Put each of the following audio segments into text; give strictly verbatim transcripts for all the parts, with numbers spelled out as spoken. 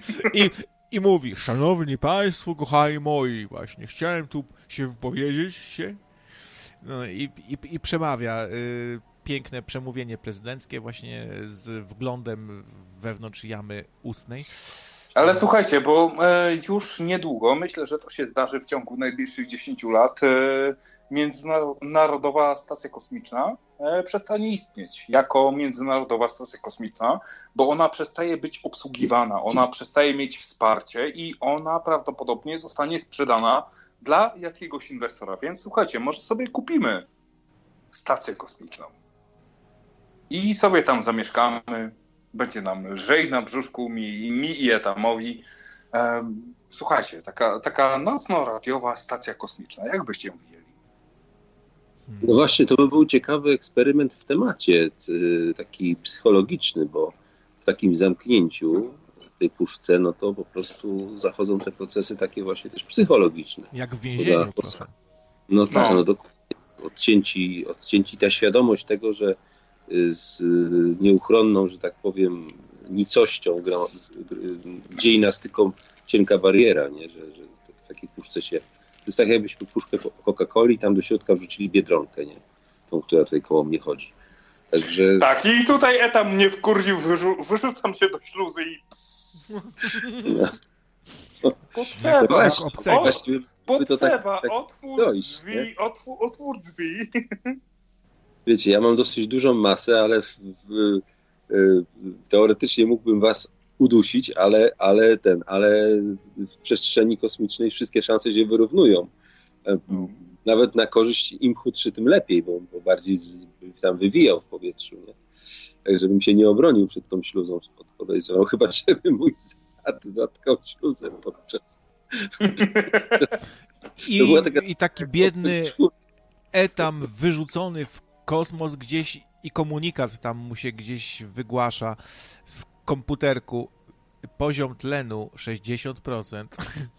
I, I mówi, szanowni państwo, kochani moi, właśnie chciałem tu się wypowiedzieć się. No i, i, i przemawia y, piękne przemówienie prezydenckie właśnie z wglądem wewnątrz jamy ustnej. Ale słuchajcie, bo e, już niedługo, myślę, że to się zdarzy w ciągu najbliższych dziesięciu lat, e, Międzynarodowa Stacja Kosmiczna e, przestanie istnieć jako Międzynarodowa Stacja Kosmiczna, bo ona przestaje być obsługiwana, ona przestaje mieć wsparcie i ona prawdopodobnie zostanie sprzedana dla jakiegoś inwestora. Więc słuchajcie, może sobie kupimy stację kosmiczną i sobie tam zamieszkamy. Będzie nam lżej na brzuszku, mi, mi i Etamowi. Um, słuchajcie, taka, taka nocno-radiowa stacja kosmiczna. Jak byście ją widzieli? No właśnie, to by był ciekawy eksperyment w temacie, taki psychologiczny, bo w takim zamknięciu, w tej puszce, no to po prostu zachodzą te procesy takie właśnie też psychologiczne. Jak w więzieniu Poza, trochę. No tak, no, no odcięci, odcięci ta świadomość tego, że z nieuchronną, że tak powiem, nicością gra, dzieli nas tylko cienka bariera, nie? Że, że w takiej puszce się... To jest tak, jakbyśmy puszkę Coca-Coli tam do środka wrzucili Biedronkę, nie? Tą, która tutaj koło mnie chodzi. Także... Tak, i tutaj Etam mnie wkurwił, wyrzu- wyrzucam się do śluzy i... No. Potrzeba, no właśnie, obcego. właśnie, potrzeba, tak, tak otwórz dojść, drzwi, otwór, otwórz drzwi. Wiecie, ja mam dosyć dużą masę, ale w, w, w, teoretycznie mógłbym was udusić, ale, ale ten, ale w przestrzeni kosmicznej wszystkie szanse się wyrównują. Nawet na korzyść im chudszy, tym lepiej, bo, bo bardziej z, tam wywijał w powietrzu, nie? Tak, żebym się nie obronił przed tą śluzą, podejrzewam, chyba żeby mój zad zatkał śluzę podczas... I, taka, i taki biedny Etam wyrzucony w kosmos gdzieś i komunikat tam mu się gdzieś wygłasza w komputerku. Poziom tlenu sześćdziesiąt procent.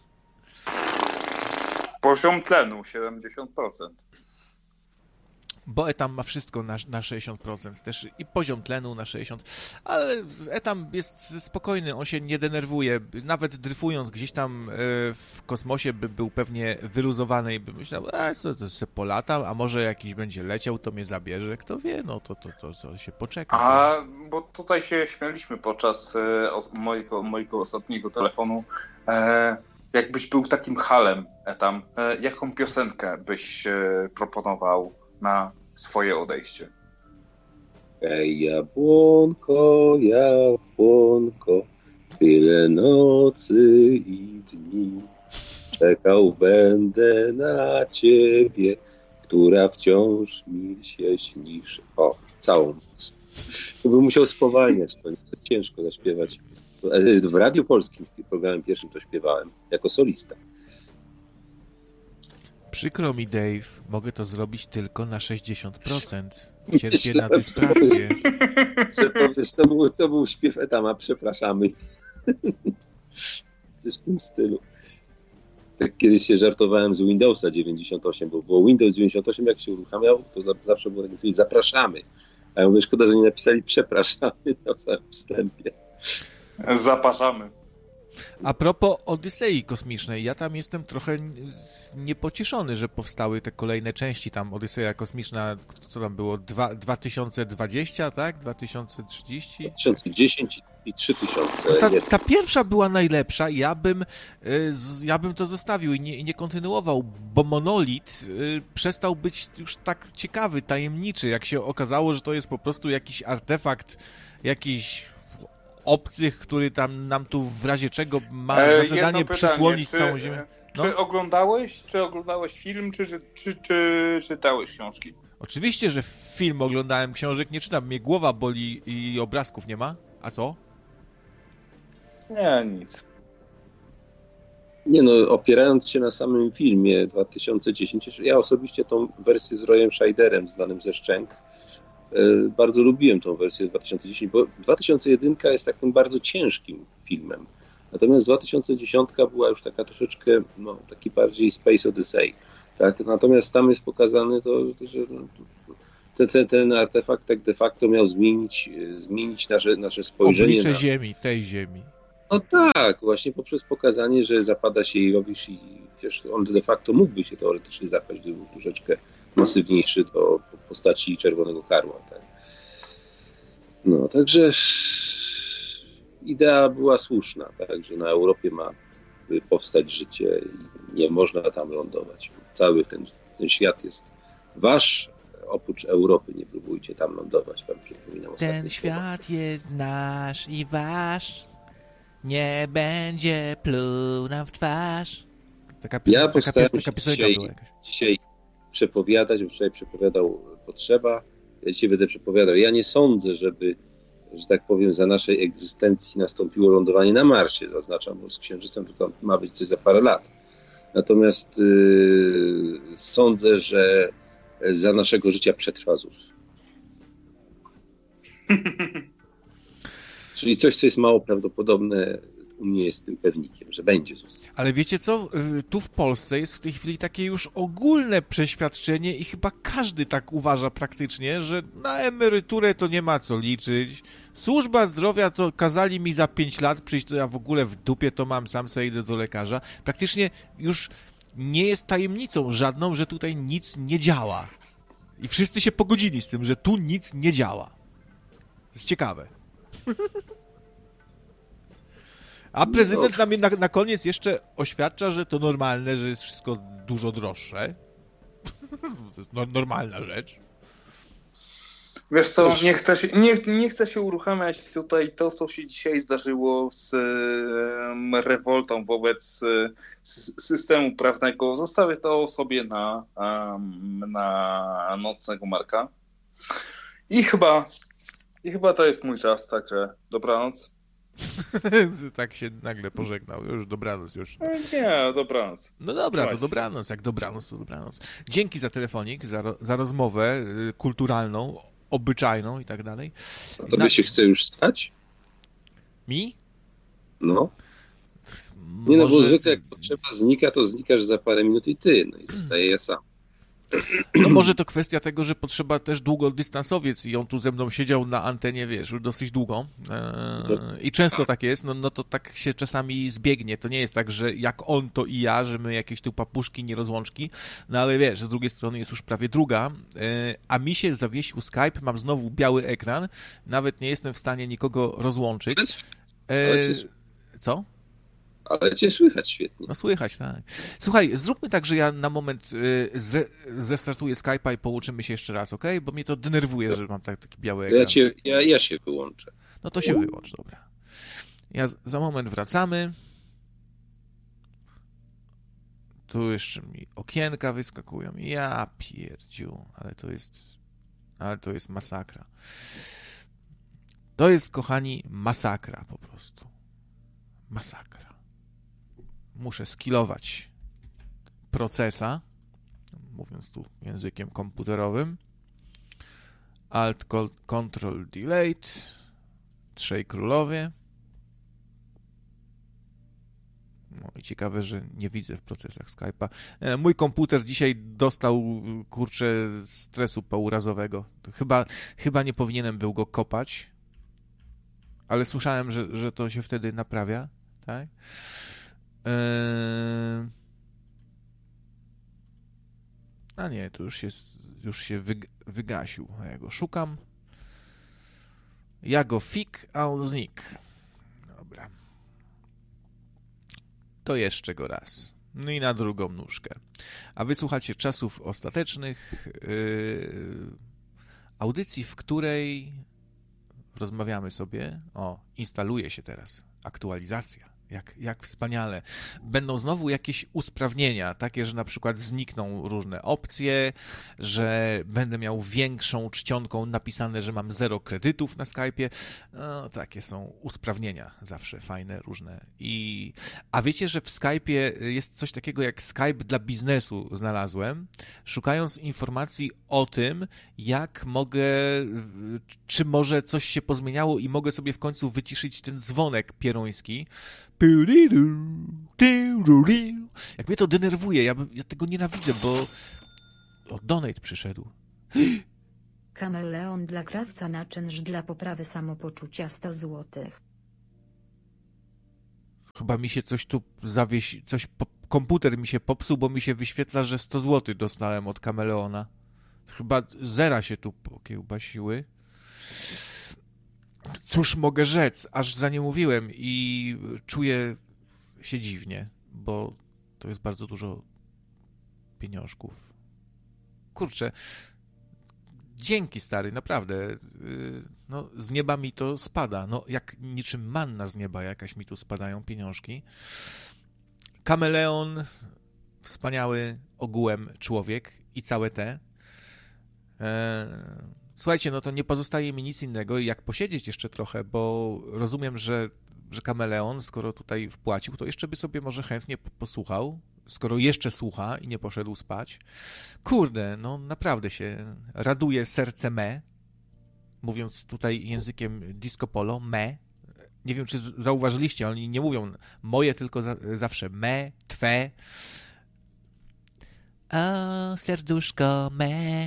Poziom tlenu siedemdziesiąt procent. Bo Etam ma wszystko na, na sześćdziesiąt procent też i poziom tlenu na sześćdziesiąt procent, ale Etam jest spokojny, on się nie denerwuje, nawet dryfując gdzieś tam w kosmosie by był pewnie wyluzowany i by myślał, a co to se polatam, a może jakiś będzie leciał, to mnie zabierze, kto wie, no to, to, to, to się poczeka. A, bo tutaj się śmialiśmy podczas e, mojego, mojego ostatniego telefonu, e, jakbyś był takim halem Etam, e, jaką piosenkę byś e, proponował na swoje odejście? Ej, jabłonko, jabłonko, tyle nocy i dni. Czekał będę na ciebie, która wciąż mi się śnisz. O, całą noc. To bym musiał spowalniać, to ciężko zaśpiewać. W Radiu Polskim, w programie pierwszym to śpiewałem, jako solista. Przykro mi, Dave, mogę to zrobić tylko na sześćdziesiąt procent. Cierpię na dysprację. To był, to był śpiew Etama, przepraszamy. Coś w tym stylu. Tak kiedyś się żartowałem z Windowsa dziewięćdziesiąt osiem, bo było Windows dziewięćdziesiąt osiem, jak się uruchamiał, to zawsze było takie coś, zapraszamy. A ja mówię, szkoda, że nie napisali przepraszamy na samym wstępie. Zapraszamy. A propos Odysei Kosmicznej, ja tam jestem trochę niepocieszony, że powstały te kolejne części, tam Odyseja Kosmiczna, co tam było, dwa tysiące dwadzieścia, tak? dwa tysiące trzydzieści? dwa tysiące dziesięć i trzy tysiące. Ta, ta pierwsza była najlepsza, ja bym, ja bym to zostawił i nie, nie kontynuował, bo Monolit przestał być już tak ciekawy, tajemniczy, jak się okazało, że to jest po prostu jakiś artefakt, jakiś obcych, który tam nam tu w razie czego ma za zadanie e, przysłonić czy, całą ziemię. No? Czy oglądałeś, czy oglądałeś film, czy, czy, czy, czy czytałeś książki? Oczywiście, że film oglądałem, książek nie czytam. Mnie głowa boli i obrazków nie ma. A co? Nie, nic. Nie no, opierając się na samym filmie dwa tysiące dziesięć, ja osobiście tą wersję z Royem Scheiderem, znanym ze Szczęk, bardzo lubiłem tą wersję dwa tysiące dziesięć, bo dwa tysiące jeden jest takim bardzo ciężkim filmem. Natomiast dwa tysiące dziesięć była już taka troszeczkę, no, taki bardziej Space Odyssey. Tak? Natomiast tam jest pokazane to, że ten, ten, ten artefakt tak de facto miał zmienić, zmienić nasze, nasze spojrzenie. Oblicze na... Ziemi, tej Ziemi. No tak, właśnie poprzez pokazanie, że zapada się i robisz i przecież on de facto mógłby się teoretycznie zapaść, gdyby był troszeczkę masywniejszy do postaci czerwonego karła. Tak? No, także idea była słuszna, tak, że na Europie ma powstać życie i nie można tam lądować. Cały ten, ten świat jest wasz, oprócz Europy nie próbujcie tam lądować. Wam przypominam ostatnie Ten słowa. świat jest nasz i wasz, nie będzie pluł nam w twarz. Taka, pis- Ja taka, postaram pis- taka się piosenka dzisiaj, była jakaś. dzisiaj przepowiadać, bo wczoraj przepowiadał Potrzeba, ja dzisiaj będę przepowiadał. Ja nie sądzę, żeby, że tak powiem, za naszej egzystencji nastąpiło lądowanie na Marsie, zaznaczam, bo z Księżycem to tam ma być coś za parę lat. Natomiast yy, sądzę, że za naszego życia przetrwa Z U S. Czyli coś, co jest mało prawdopodobne, u mnie jest tym pewnikiem, że będzie Z U S. Ale wiecie co? Y, Tu w Polsce jest w tej chwili takie już ogólne przeświadczenie i chyba każdy tak uważa praktycznie, że na emeryturę to nie ma co liczyć. Służba zdrowia to kazali mi za pięć lat przyjść, to ja w ogóle w dupie to mam, sam sobie idę do lekarza. Praktycznie już nie jest tajemnicą żadną, że tutaj nic nie działa. I wszyscy się pogodzili z tym, że tu nic nie działa. To jest ciekawe. A prezydent nam na, na koniec jeszcze oświadcza, że to normalne, że jest wszystko dużo droższe. To jest no, normalna rzecz. Wiesz co, nie chcę, się, nie, nie chcę się uruchamiać tutaj to, co się dzisiaj zdarzyło z um, rewoltą wobec um, systemu prawnego. Zostawię to sobie na, um, na nocnego Marka. I chyba, I chyba to jest mój czas, także dobranoc. Tak się nagle pożegnał. Już dobranoc, już. Nie, dobranoc. No dobra, Trzymaj to się. dobranoc. Jak dobranoc, to dobranoc. Dzięki za telefonik, za, ro, za rozmowę y, kulturalną, obyczajną i tak dalej. A tobie Na- się chce już spać? Mi? No. Nie no, bo Może- zwykle jak potrzeba znika, to znikasz za parę minut i ty, no i zostaję ja sam. No może to kwestia tego, że potrzeba też długodystansowiec i on tu ze mną siedział na antenie, wiesz, już dosyć długo eee, i często tak jest, no, no to tak się czasami zbiegnie, to nie jest tak, że jak on, to i ja, że my jakieś tu papuszki, nierozłączki, no ale wiesz, z drugiej strony jest już prawie druga, eee, a mi się zawiesił Skype, mam znowu biały ekran, nawet nie jestem w stanie nikogo rozłączyć. Ale Eee, cię, co? ale cię słychać świetnie. No słychać, tak. Słuchaj, zróbmy tak, że ja na moment y, zre, zrestartuję Skype'a i połączymy się jeszcze raz, okej? Bo mnie to denerwuje, że mam tak, taki biały ekran. Ja, cię, ja, ja się wyłączę. No to się wyłącz, dobra. Ja z- za moment wracamy. Tu jeszcze mi okienka wyskakują. Ja pierdziu, ale to jest, ale to jest masakra. To jest, kochani, masakra po prostu. Masakra. Muszę skillować procesa, mówiąc tu językiem komputerowym. Alt, Ctrl, Delete. Trzej królowie. No i ciekawe, że nie widzę w procesach Skype'a. E, Mój komputer dzisiaj dostał, kurczę, stresu pourazowego. To chyba, chyba nie powinienem był go kopać, ale słyszałem, że, że to się wtedy naprawia, tak? Eee... A nie, to już się, już się wyg- wygasił. A ja go szukam. Ja go fik, a on znikł. Dobra. To jeszcze go raz. No i na drugą nóżkę. A wysłuchacie Czasów Ostatecznych, yy, audycji, w której rozmawiamy sobie. O, instaluje się teraz aktualizacja. Jak, jak wspaniale. Będą znowu jakieś usprawnienia, takie, że na przykład znikną różne opcje, że będę miał większą czcionką napisane, że mam zero kredytów na Skype'ie. No, takie są usprawnienia zawsze fajne, różne. I... A wiecie, że w Skype'ie jest coś takiego jak Skype dla biznesu znalazłem, szukając informacji o tym, jak mogę, czy może coś się pozmieniało i mogę sobie w końcu wyciszyć ten dzwonek pieroński. Jak mnie to denerwuje, ja, ja tego nienawidzę, bo o, donate przyszedł. Kameleon dla krawca na czynsz dla poprawy samopoczucia sto złotych. chyba mi się coś tu zawiesi, coś, po, komputer mi się popsuł, bo mi się wyświetla, że sto złotych dostałem od Kameleona. Chyba zera się tu pokiełbasiły. Cóż mogę rzec, aż za nie mówiłem i czuję się dziwnie, bo to jest bardzo dużo pieniążków. Kurczę, dzięki stary, naprawdę. No, z nieba mi to spada. No, jak niczym manna z nieba jakaś mi tu spadają pieniążki. Kameleon, wspaniały ogółem człowiek i całe te. Słuchajcie, no to nie pozostaje mi nic innego, jak posiedzieć jeszcze trochę, bo rozumiem, że, że Kameleon, skoro tutaj wpłacił, to jeszcze by sobie może chętnie posłuchał, skoro jeszcze słucha i nie poszedł spać. Kurde, no naprawdę się raduje serce me, mówiąc tutaj językiem disco polo, me. Nie wiem, czy zauważyliście, oni nie mówią moje, tylko za, zawsze me, twe. O, serduszko me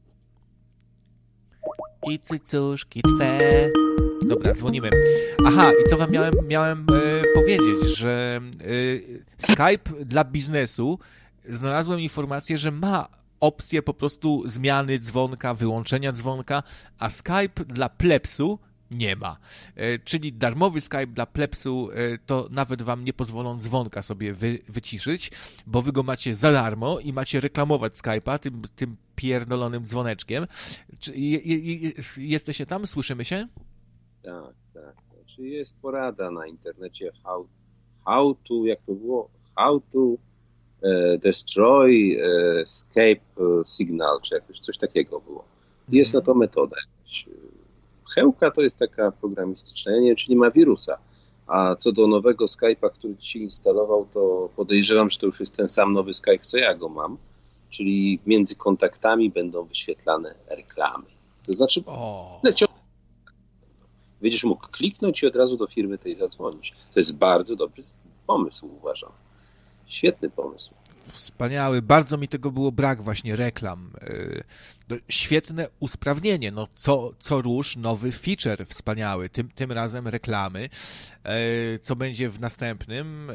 i cycuszki twe. Dobra, dzwonimy. Aha, i co wam miałem, miałem e, powiedzieć, że e, Skype dla biznesu, znalazłem informację, że ma opcję po prostu zmiany dzwonka, wyłączenia dzwonka, a Skype dla plebsu nie ma. E, czyli darmowy Skype dla plebsu e, to nawet wam nie pozwolą dzwonka sobie wy, wyciszyć, bo wy go macie za darmo i macie reklamować Skype'a tym, tym pierdolonym dzwoneczkiem. Czy, je, je, jesteście tam? Słyszymy się? Tak, tak. Znaczy jest porada na internecie how, how to, jak to było? How to uh, destroy uh, escape signal, czy jakoś coś takiego było. Jest mm-hmm. na to metoda. Chełka to jest taka programistyczna, ja nie wiem, czy nie ma wirusa. A co do nowego Skype'a, który ci się instalował, to podejrzewam, że to już jest ten sam nowy Skype, co ja go mam. Czyli między kontaktami będą wyświetlane reklamy. To znaczy, oh. lecią. Będziesz mógł kliknąć i od razu do firmy tej zadzwonić. To jest bardzo dobry pomysł, uważam. Świetny pomysł. Wspaniały. Bardzo mi tego było brak właśnie reklam. Świetne usprawnienie. No co, co rusz nowy feature wspaniały. Tym, tym razem reklamy. Co będzie w następnym?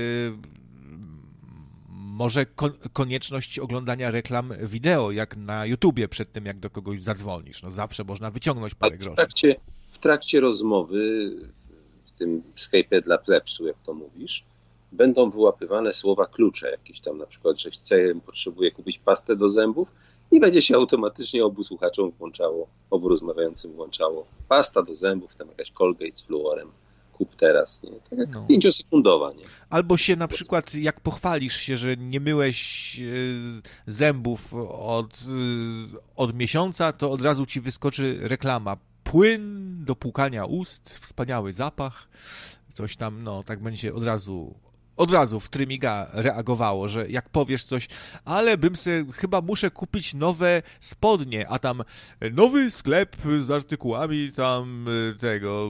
Może konieczność oglądania reklam wideo, jak na YouTubie przed tym, jak do kogoś zadzwonisz. No zawsze można wyciągnąć parę groszy. W trakcie, w trakcie rozmowy w tym Skype'ie dla plebsu, jak to mówisz, będą wyłapywane słowa klucze jakieś tam, na przykład, że chcę, potrzebuję kupić pastę do zębów i będzie się automatycznie obu słuchaczom włączało, obu rozmawiającym włączało pasta do zębów, tam jakaś Colgate z fluorem. Kup teraz, nie? Tak jak no. pięciosekundowa, nie? Albo się na przykład, jak pochwalisz się, że nie myłeś zębów od, od miesiąca, to od razu ci wyskoczy reklama. Płyn do płukania ust, wspaniały zapach, coś tam, no, tak będzie od razu... Od razu w trymiga reagowało, że jak powiesz coś, ale bym sobie chyba muszę kupić nowe spodnie, a tam nowy sklep z artykułami tam tego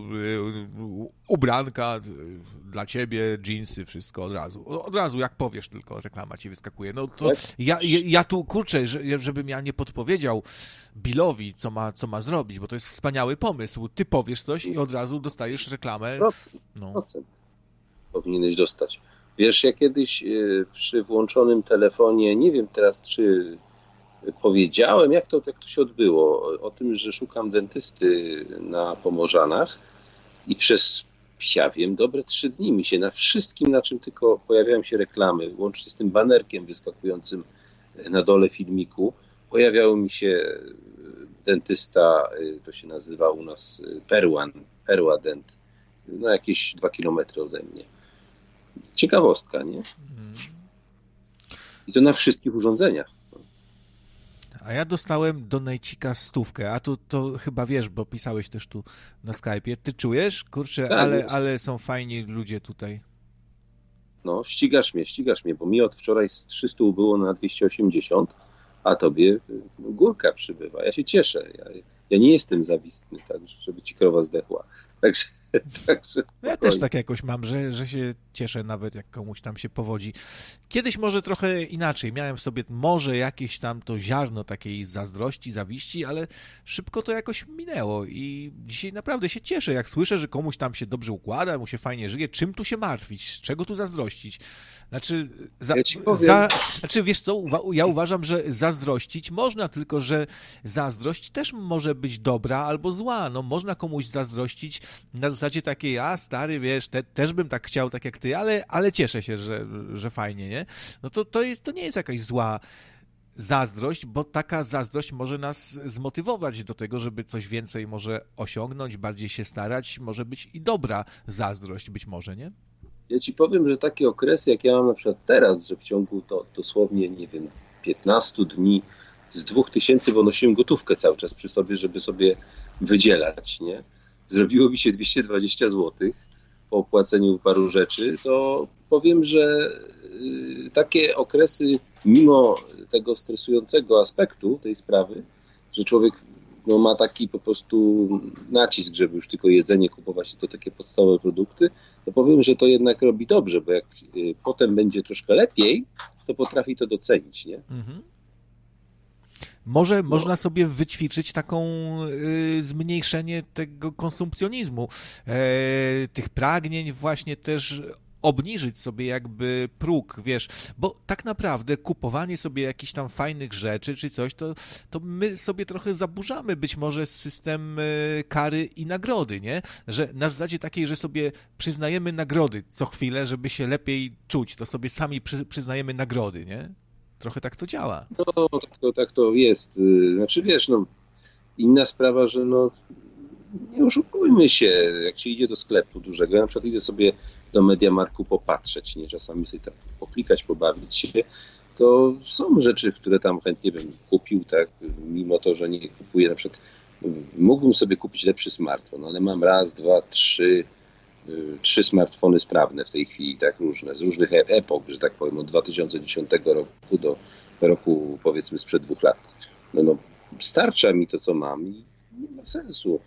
ubranka dla ciebie, dżinsy, wszystko od razu. Od razu jak powiesz tylko, reklama ci wyskakuje. No to ja, ja, ja tu kurczę, żebym ja nie podpowiedział Billowi, co ma, co ma zrobić, bo to jest wspaniały pomysł. Ty powiesz coś i od razu dostajesz reklamę. No. Powinieneś dostać. Wiesz, ja kiedyś przy włączonym telefonie, nie wiem teraz, czy powiedziałem, jak to, jak to się odbyło, o tym, że szukam dentysty na Pomorzanach i przez, ja wiem, dobre trzy dni mi się na wszystkim, na czym tylko pojawiają się reklamy, łącznie z tym banerkiem wyskakującym na dole filmiku, pojawiał mi się dentysta, to się nazywa u nas Perwan, Perła Dent, no jakieś dwa kilometry ode mnie. Ciekawostka, nie? I to na wszystkich urządzeniach. A ja dostałem do Nejcika stówkę, a tu to chyba wiesz, bo pisałeś też tu na Skype'ie. Ty czujesz? Kurczę, tak, ale, ale są fajni ludzie tutaj. No, ścigasz mnie, ścigasz mnie, bo mi od wczoraj z trzysta było na dwieście osiemdziesiąt, a tobie górka przybywa. Ja się cieszę. Ja, ja nie jestem zawistny, tak, żeby ci krowa zdechła. Także Także Ja też tak jakoś mam, że, że się cieszę nawet, jak komuś tam się powodzi. Kiedyś może trochę inaczej. Miałem w sobie może jakieś tam to ziarno takiej zazdrości, zawiści, ale szybko to jakoś minęło i dzisiaj naprawdę się cieszę, jak słyszę, że komuś tam się dobrze układa, mu się fajnie żyje. Czym tu się martwić? Z czego tu zazdrościć? Znaczy, za, Ja ci powiem. za, znaczy wiesz co, uwa- ja uważam, że zazdrościć można, tylko że zazdrość też może być dobra albo zła. No można komuś zazdrościć na zasadzie takiej, a stary, wiesz, te, też bym tak chciał, tak jak ty, ale, ale cieszę się, że, że fajnie, nie? No to, to, jest, to nie jest jakaś zła zazdrość, bo taka zazdrość może nas zmotywować do tego, żeby coś więcej może osiągnąć, bardziej się starać, może być i dobra zazdrość być może, nie? Ja ci powiem, że takie okresy, jak ja mam na przykład teraz, że w ciągu to dosłownie, nie wiem, piętnastu dni z dwóch tysięcy, bo nosiłem gotówkę cały czas przy sobie, żeby sobie wydzielać, nie? Zrobiło mi się dwieście dwadzieścia złotych po opłaceniu paru rzeczy, to powiem, że y, takie okresy, mimo tego stresującego aspektu tej sprawy, że człowiek no, ma taki po prostu nacisk, żeby już tylko jedzenie kupować, to takie podstawowe produkty, to powiem, że to jednak robi dobrze, bo jak y, potem będzie troszkę lepiej, to potrafi to docenić, nie? Mhm. Może No. można sobie wyćwiczyć taką y, zmniejszenie tego konsumpcjonizmu, e, tych pragnień, właśnie też obniżyć sobie jakby próg, wiesz, bo tak naprawdę kupowanie sobie jakichś tam fajnych rzeczy czy coś, to, to my sobie trochę zaburzamy być może system y, kary i nagrody, nie? Że na zasadzie takiej, że sobie przyznajemy nagrody co chwilę, żeby się lepiej czuć, to sobie sami przy, przyznajemy nagrody, nie? Trochę tak to działa. No, tak to, tak to jest. Znaczy wiesz, no, inna sprawa, że no, nie oszukujmy się, jak się idzie do sklepu dużego, ja na przykład idę sobie do Mediamarktu popatrzeć, nie, czasami sobie tak poklikać, pobawić się, to są rzeczy, które tam chętnie bym kupił, tak, mimo to, że nie kupuję, na przykład mógłbym sobie kupić lepszy smartfon, ale mam raz, dwa, trzy, trzy smartfony sprawne w tej chwili, tak, różne, z różnych epok, że tak powiem, od dwa tysiące dziesiątego roku do roku, powiedzmy, sprzed dwóch lat. No, no starcza mi to, co mam i nie ma sensu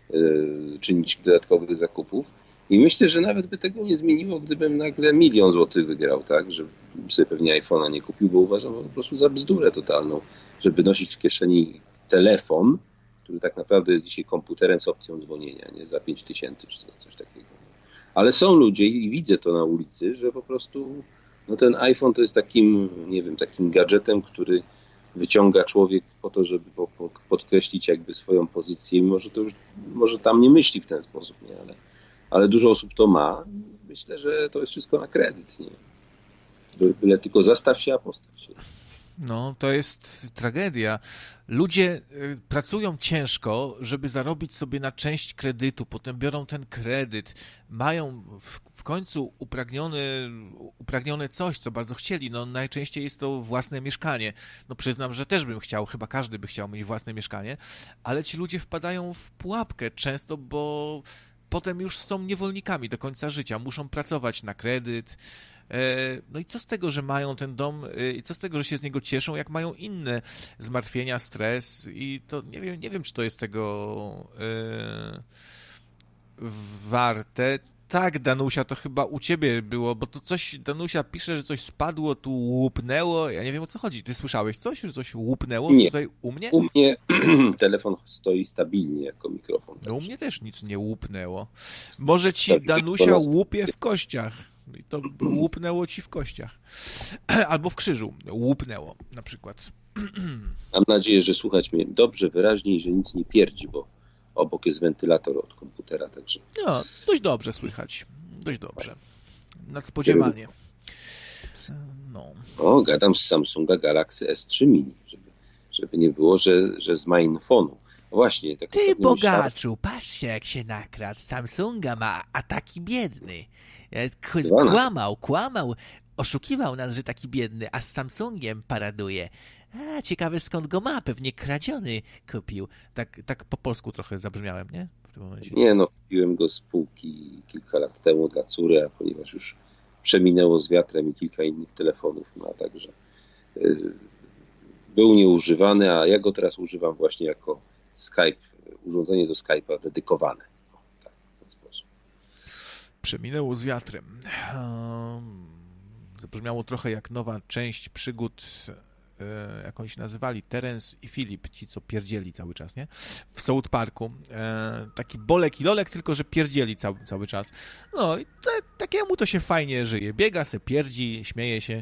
yy, czynić dodatkowych zakupów. I myślę, że nawet by tego nie zmieniło, gdybym nagle milion złotych wygrał, tak, że sobie pewnie iPhone'a nie kupił, bo uważam po prostu za bzdurę totalną, żeby nosić w kieszeni telefon, który tak naprawdę jest dzisiaj komputerem z opcją dzwonienia, nie, za pięć tysięcy czy coś, coś takiego. Ale są ludzie i widzę to na ulicy, że po prostu no ten iPhone to jest takim, nie wiem, takim gadżetem, który wyciąga człowiek po to, żeby po, po, podkreślić jakby swoją pozycję. Mimo że to już, może tam nie myśli w ten sposób, nie, ale, ale dużo osób to ma. Myślę, że to jest wszystko na kredyt, nie. By, byle tylko zastaw się, a postaw się. No, to jest tragedia. Ludzie y, pracują ciężko, żeby zarobić sobie na część kredytu, potem biorą ten kredyt, mają w, w końcu upragniony, upragnione coś, co bardzo chcieli. No, najczęściej jest to własne mieszkanie. No, przyznam, że też bym chciał, chyba każdy by chciał mieć własne mieszkanie, ale ci ludzie wpadają w pułapkę często, bo potem już są niewolnikami do końca życia, muszą pracować na kredyt. No i co z tego, że mają ten dom i co z tego, że się z niego cieszą, jak mają inne zmartwienia, stres i to nie wiem, nie wiem czy to jest tego yy, warte. Tak, Danusia, to chyba u ciebie było, bo to coś, Danusia pisze, że coś spadło, tu łupnęło, ja nie wiem o co chodzi. Ty słyszałeś coś, że coś łupnęło nie. Tutaj u mnie? U mnie telefon stoi stabilnie jako mikrofon. No u mnie też nic nie łupnęło. Może ci Danusia łupie w kościach. I to łupnęło ci w kościach. Albo w krzyżu łupnęło na przykład. Mam nadzieję, że słuchać mnie dobrze, wyraźnie i że nic nie pierdzi, bo obok jest wentylator od komputera, także... No, dość dobrze słychać. Dość dobrze. Nadspodziewanie. No. O, gadam z Samsunga Galaxy S trzy Mini, żeby, żeby nie było, że, że z mainfonu. Właśnie, tak Ty bogaczu, myślałem... patrzcie jak się nakradł. Samsunga ma, a taki biedny. Kłamał, kłamał, oszukiwał nas, że taki biedny, a z Samsungiem paraduje. A, ciekawe skąd go ma, pewnie kradziony kupił. Tak, tak po polsku trochę zabrzmiałem, nie? W tym momencie. Nie no, kupiłem go z półki kilka lat temu dla córy, a ponieważ już przeminęło z wiatrem i kilka innych telefonów ma, także yy, był nieużywany, a ja go teraz używam właśnie jako Skype, urządzenie do Skype'a dedykowane. O, tak, w ten sposób. Przeminęło z wiatrem. Zabrzmiało trochę jak nowa część przygód, jak oni się nazywali, Terence i Philip, ci co pierdzieli cały czas, nie? W South Parku. Taki Bolek i Lolek, tylko że pierdzieli cały, cały czas. No i te, takiemu to się fajnie żyje. Biega se, pierdzi, śmieje się.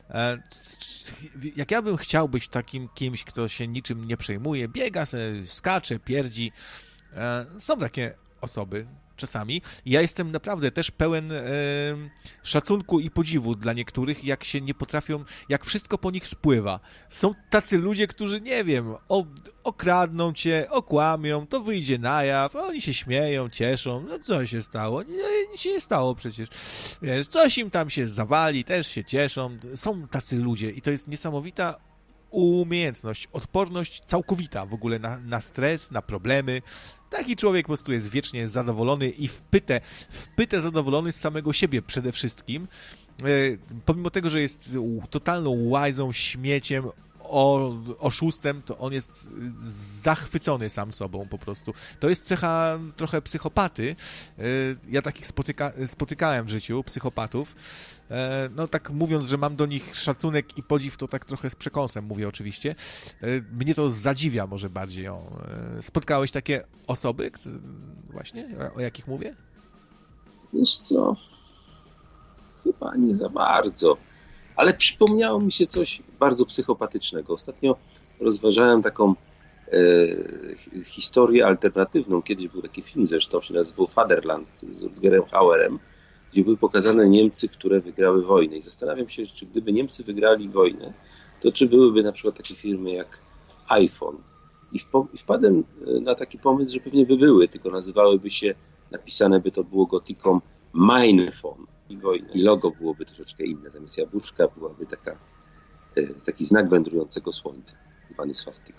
Jak ja bym chciał być takim kimś, kto się niczym nie przejmuje, biega se, skacze, pierdzi. Są takie osoby czasami. Ja jestem naprawdę też pełen e, szacunku i podziwu dla niektórych, jak się nie potrafią, jak wszystko po nich spływa. Są tacy ludzie, którzy, nie wiem, o, okradną cię, okłamią, to wyjdzie na jaw, oni się śmieją, cieszą, no co się stało? Nie, nic się nie stało przecież. Wiesz, coś im tam się zawali, też się cieszą. Są tacy ludzie i to jest niesamowita umiejętność, odporność całkowita w ogóle na, na stres, na problemy. Taki człowiek po prostu jest wiecznie zadowolony i wpyte, wpyte zadowolony z samego siebie przede wszystkim. E, pomimo tego, że jest totalną łajzą, śmieciem, o, oszustem, to on jest zachwycony sam sobą po prostu. To jest cecha trochę psychopaty. E, ja takich spotyka, spotykałem w życiu, psychopatów. E, no tak mówiąc, że mam do nich szacunek i podziw, to tak trochę z przekąsem mówię oczywiście. E, mnie to zadziwia może bardziej. O. E, spotkałeś takie osoby, które, właśnie, o, o jakich mówię? Wiesz co, chyba nie za bardzo. Ale przypomniało mi się coś bardzo psychopatycznego. Ostatnio rozważałem taką e, historię alternatywną. Kiedyś był taki film, zresztą się nazywał Fatherland z Rutgerem Hauerem, gdzie były pokazane Niemcy, które wygrały wojnę. I zastanawiam się, czy gdyby Niemcy wygrali wojnę, to czy byłyby na przykład takie firmy jak iPhone. I wpadłem na taki pomysł, że pewnie by były, tylko nazywałyby się, napisane by to było gotiką Mein Phone. I wojny. I logo byłoby troszeczkę inne. Zamiast jabłuszka byłaby taka, taki znak wędrującego słońca, zwany swastyką.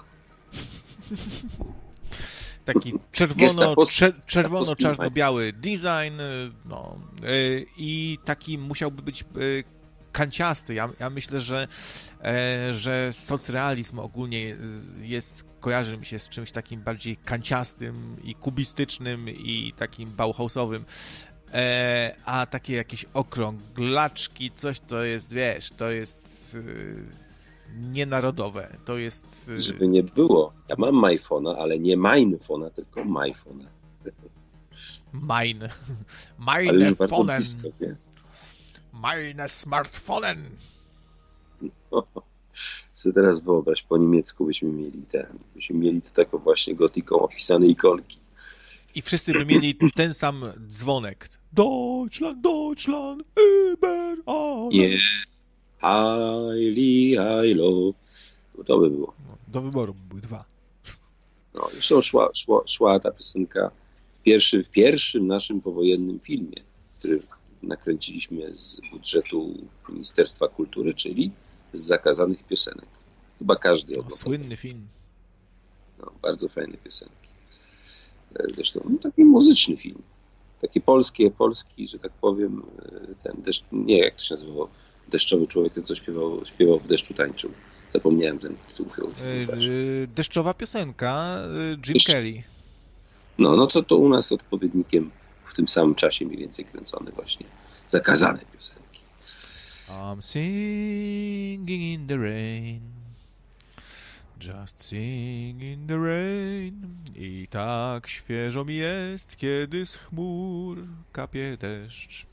Taki czerwono, czer, czerwono-czarno-biały design, no, yy, i taki musiałby być yy, kanciasty. Ja, ja myślę, że, yy, że socrealizm ogólnie jest, kojarzy mi się z czymś takim bardziej kanciastym i kubistycznym i takim bauhausowym. E, a takie jakieś okrąglaczki, coś to jest, wiesz, to jest e, nienarodowe, to jest... E... Żeby nie było, ja mam MyPhone'a, ale nie MeinPhone'a, tylko MyPhone'a. Mine. Meine Phonen. Meine Smartphonen. No, sobie teraz wyobraź, po niemiecku byśmy mieli ten, byśmy mieli to taką właśnie gotiką opisane ikonki. I wszyscy by mieli ten sam dzwonek. Deutschland, Deutschland, über alles. Nie. Heili, heilo. To by było. No, do wyboru były dwa. No, zresztą szła, szła, szła ta piosenka w, pierwszy, w pierwszym naszym powojennym filmie, który nakręciliśmy z budżetu Ministerstwa Kultury, czyli z zakazanych piosenek. Chyba każdy oglądał. Słynny film. No, bardzo fajne piosenki. Zresztą no, taki muzyczny film. Taki polski, polski, że tak powiem, ten deszcz, nie jak to się nazywało, Deszczowy człowiek, ten co śpiewał, śpiewał w deszczu tańczył. Zapomniałem ten tytuł. Yy, deszczowa piosenka, Jim Deszcz... Kelly. No, no to, to u nas odpowiednikiem w tym samym czasie mniej więcej kręcone właśnie zakazane piosenki. I'm singing in the rain. Just sing in the rain. I tak świeżo mi jest, kiedy z chmur kapie deszcz.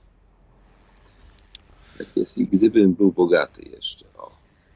Tak jest. I gdybym był bogaty jeszcze, o.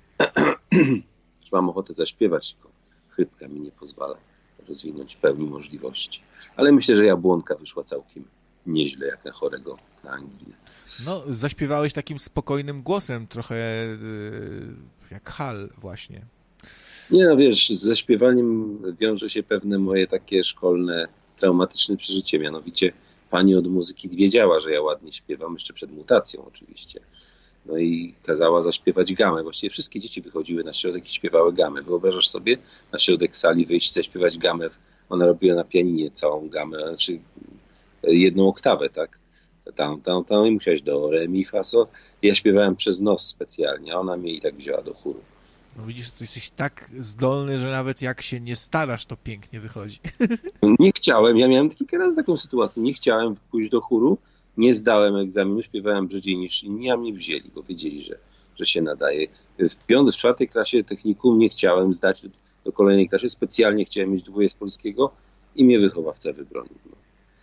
Mam ochotę zaśpiewać, tylko chrypka mi nie pozwala rozwinąć pełni możliwości. Ale myślę, że Jabłonka wyszła całkiem nieźle, jak na chorego na anginę. No, zaśpiewałeś takim spokojnym głosem, trochę yy, jak Hal właśnie. Nie no, wiesz, ze śpiewaniem wiąże się pewne moje takie szkolne, traumatyczne przeżycie. Mianowicie pani od muzyki wiedziała, że ja ładnie śpiewam, jeszcze przed mutacją oczywiście. No i kazała zaśpiewać gamę. Właściwie wszystkie dzieci wychodziły na środek i śpiewały gamę. Wyobrażasz sobie na środek sali wyjść i zaśpiewać gamę? Ona robiła na pianinie całą gamę, znaczy jedną oktawę, tak? Tam, tam, tam i musiałeś do re, mi, fa, so. Ja śpiewałem przez nos specjalnie, a ona mnie i tak wzięła do chóru. No widzisz, ty jesteś tak zdolny, że nawet jak się nie starasz, to pięknie wychodzi. Nie chciałem, ja miałem kilka razy taką sytuację, nie chciałem pójść do chóru, Nie zdałem egzaminu, śpiewałem brzydziej niż inni, a mnie wzięli, bo wiedzieli, że, że się nadaje. W piątej, w czwartej klasie technikum nie chciałem zdać do kolejnej klasy, specjalnie chciałem mieć dwóje z polskiego i mnie wychowawca wybronił. No.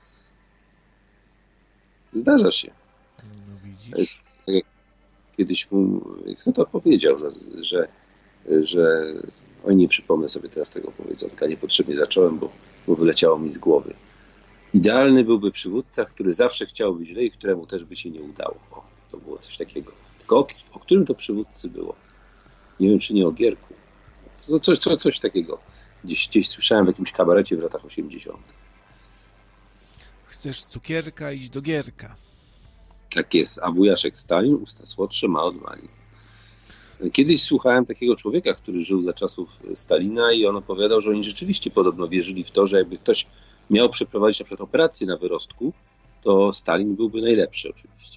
Zdarza się. No widzisz. Jest, tak jak kiedyś mu, kto to powiedział, że, że, że oj, nie przypomnę sobie teraz tego powiedzonka, niepotrzebnie zacząłem, bo, bo wyleciało mi z głowy. Idealny byłby przywódca, który zawsze chciał być źle i któremu też by się nie udało. O, to było coś takiego. Tylko o, o którym to przywódcy było? Nie wiem, czy nie o Gierku. Co, co, co, coś takiego. Gdzieś, gdzieś słyszałem w jakimś kabarecie w latach osiemdziesiątych. Chcesz cukierka, idź do Gierka. Tak jest. A wujaszek Stalin usta słodsze ma od Malin. Kiedyś słuchałem takiego człowieka, który żył za czasów Stalina i on opowiadał, że oni rzeczywiście podobno wierzyli w to, że jakby ktoś miał przeprowadzić na przykład operację na wyrostku, to Stalin byłby najlepszy oczywiście.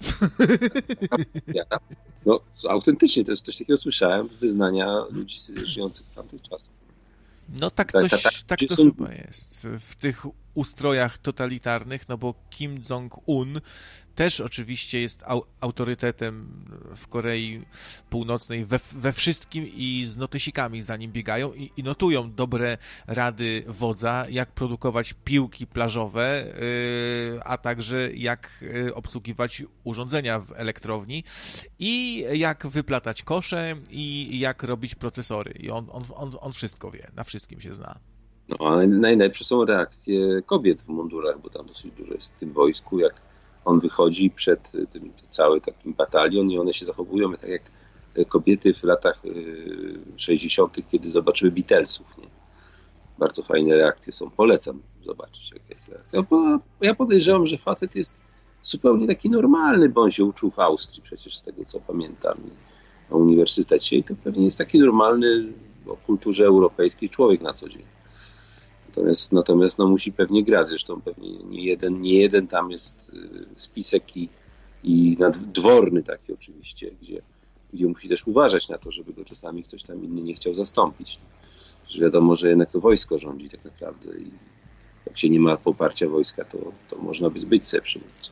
No autentycznie, to jest coś takiego słyszałem, wyznania ludzi żyjących w tamtych czasach. No tak coś, ta, ta, ta, tak to są... chyba jest. W tych ustrojach totalitarnych, no bo Kim Jong-un też oczywiście jest au, autorytetem w Korei Północnej we, we wszystkim i z notesikami za nim biegają i, i notują dobre rady wodza, jak produkować piłki plażowe, yy, a także jak yy, obsługiwać urządzenia w elektrowni i jak wyplatać kosze i jak robić procesory. I on, on, on, on wszystko wie, na wszystkim się zna. No, a najlepsze są reakcje kobiet w mundurach, bo tam dosyć dużo jest w tym wojsku, jak on wychodzi przed tym cały takim batalion i one się zachowują tak jak kobiety w latach sześćdziesiątych, kiedy zobaczyły Beatlesów. Nie? Bardzo fajne reakcje są. Polecam zobaczyć, jaka jest reakcja. Bo ja podejrzewam, że facet jest zupełnie taki normalny, bo on się uczył w Austrii przecież z tego, co pamiętam, na uniwersytecie i to pewnie jest taki normalny o kulturze europejskiej człowiek na co dzień. Natomiast, natomiast no, musi pewnie grać, zresztą pewnie nie jeden, nie jeden tam jest spisek i, i dworny taki oczywiście, gdzie, gdzie musi też uważać na to, żeby go czasami ktoś tam inny nie chciał zastąpić. Że wiadomo, że jednak to wojsko rządzi tak naprawdę i jak się nie ma poparcia wojska, to, to można by zbyć sobie przywódcą.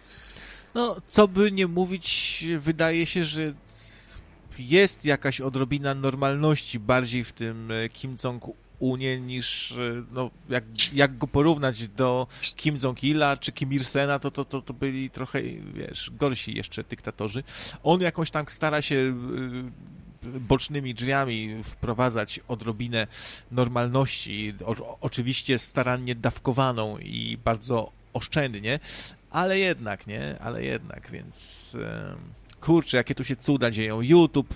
No, co by nie mówić, wydaje się, że jest jakaś odrobina normalności bardziej w tym Kim Jong-unie niż, no, jak, jak go porównać do Kim Jong-ila czy Kim Il-sena, to, to, to, to byli trochę, wiesz, gorsi jeszcze dyktatorzy. On jakoś tam stara się bocznymi drzwiami wprowadzać odrobinę normalności, o, oczywiście starannie dawkowaną i bardzo oszczędnie, ale jednak, nie? Ale jednak, więc kurczę, jakie tu się cuda dzieją. YouTube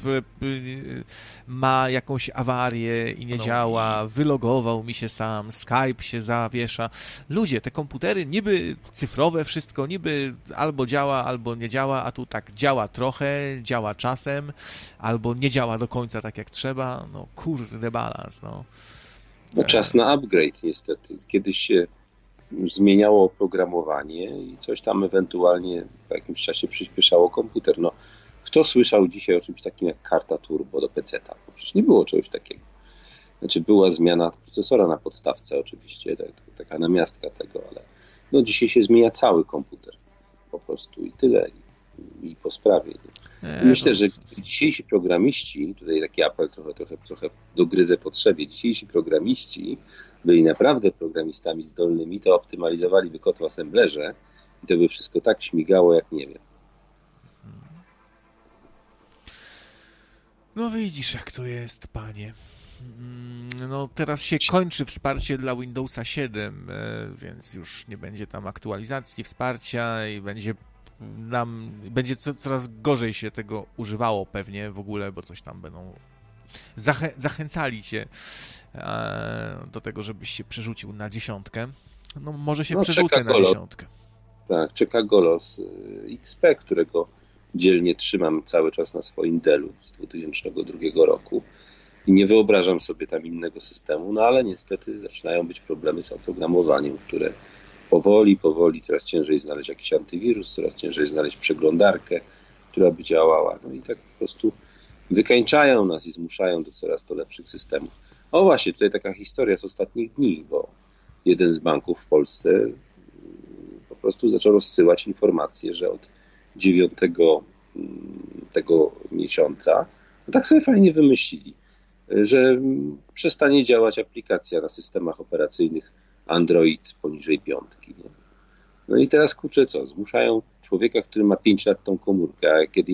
ma jakąś awarię i nie działa, wylogował mi się sam, Skype się zawiesza. Ludzie, te komputery niby cyfrowe, wszystko niby albo działa, albo nie działa, a tu tak działa trochę, działa czasem, albo nie działa do końca tak jak trzeba. No kurde, balans, no. No czas na upgrade niestety. Kiedyś się zmieniało oprogramowanie i coś tam ewentualnie po jakimś czasie przyspieszało komputer. No, kto słyszał dzisiaj o czymś takim jak karta turbo do peceta? Bo przecież nie było czegoś takiego. Znaczy była zmiana procesora na podstawce oczywiście, tak, taka namiastka tego, ale no dzisiaj się zmienia cały komputer po prostu i tyle i, i po sprawie. Nie? Myślę, że dzisiejsi programiści, tutaj taki apel trochę, trochę, trochę dogryzę potrzebie, dzisiejsi programiści byli naprawdę programistami zdolnymi, to optymalizowaliby kod w assemblerze i to by wszystko tak śmigało, jak nie wiem. No widzisz, jak to jest, panie. No teraz się kończy wsparcie dla Windowsa siedem, więc już nie będzie tam aktualizacji, wsparcia i będzie nam, będzie coraz gorzej się tego używało pewnie w ogóle, bo coś tam będą zachę- zachęcali cię do tego, żebyś się przerzucił na dziesiątkę. No może się no, przerzucę na dziesiątkę. Tak, czeka Golos X P, którego dzielnie trzymam cały czas na swoim Dellu z dwa tysiące drugiego roku i nie wyobrażam sobie tam innego systemu, no ale niestety zaczynają być problemy z oprogramowaniem, które powoli, powoli coraz ciężej znaleźć jakiś antywirus, coraz ciężej znaleźć przeglądarkę, która by działała. No i tak po prostu wykańczają nas i zmuszają do coraz to lepszych systemów. O właśnie, tutaj taka historia z ostatnich dni, bo jeden z banków w Polsce po prostu zaczął rozsyłać informacje, że od dziewiątego tego miesiąca, no tak sobie fajnie wymyślili, że przestanie działać aplikacja na systemach operacyjnych Android poniżej piątki. Nie? No i teraz kurczę co, zmuszają człowieka, który ma pięć lat tą komórkę, a kiedy